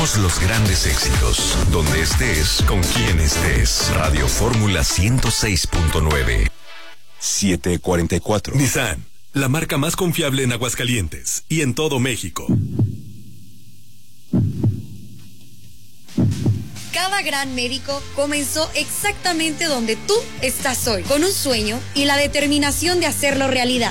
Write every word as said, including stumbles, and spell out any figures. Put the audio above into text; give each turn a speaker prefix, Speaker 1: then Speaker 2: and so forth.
Speaker 1: Todos los grandes éxitos, donde estés, con quien estés. Radio Fórmula ciento seis punto nueve.
Speaker 2: siete cuarenta y cuatro.
Speaker 3: Nissan, la marca más confiable en Aguascalientes y en todo México.
Speaker 4: Cada gran médico comenzó exactamente donde tú estás hoy, con un sueño y la determinación de hacerlo realidad.